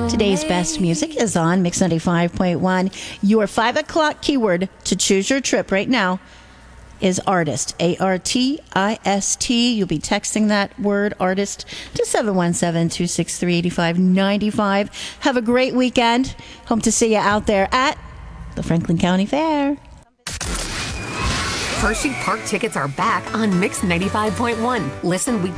Today's best music is on Mix 95.1. Your 5 o'clock keyword to choose your trip right now is artist, ARTIST. You'll be texting that word artist to 717-263-8595. Have a great weekend. Hope to see you out there at the Franklin County Fair. Hershey Park tickets are back on Mix 95.1. Listen